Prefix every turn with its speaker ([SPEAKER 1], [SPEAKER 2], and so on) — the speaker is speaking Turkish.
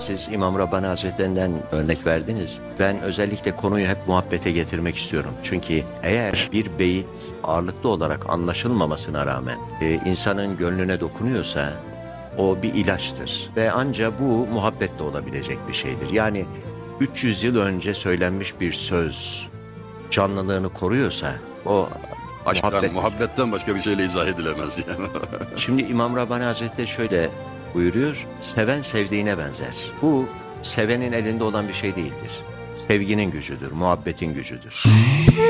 [SPEAKER 1] Siz İmam Rabbani Hazretlerinden örnek verdiniz. Ben özellikle konuyu hep muhabbete getirmek istiyorum. Çünkü eğer bir beyit ağırlıklı olarak anlaşılmamasına rağmen insanın gönlüne dokunuyorsa o bir ilaçtır. Ve ancak bu muhabbetle olabilecek bir şeydir. Yani 300 yıl önce söylenmiş bir söz canlılığını koruyorsa o
[SPEAKER 2] Aşktan,
[SPEAKER 1] muhabbet.
[SPEAKER 2] muhabbetten başka bir şeyle izah edilemez yani.
[SPEAKER 1] Şimdi İmam Rabbani Hazretleri şöyle buyuruyor, seven sevdiğine benzer. Bu sevenin elinde olan bir şey değildir. Sevginin gücüdür, muhabbetin gücüdür.